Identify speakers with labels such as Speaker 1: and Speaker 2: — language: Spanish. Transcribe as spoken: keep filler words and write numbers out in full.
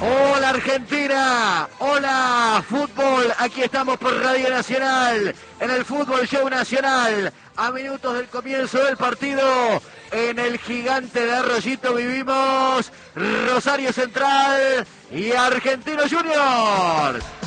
Speaker 1: Hola Argentina, hola fútbol, aquí estamos por Radio Nacional, en el Fútbol Show Nacional, a minutos del comienzo del partido, en el Gigante de Arroyito vivimos Rosario Central y Argentinos Juniors.